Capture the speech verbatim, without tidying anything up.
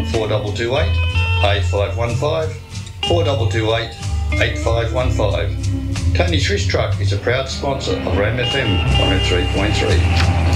on four two two eight, eight five one five, four two two eight, eight five one five. Tony's Fish Truck is a proud sponsor of Ram F M one oh three point three.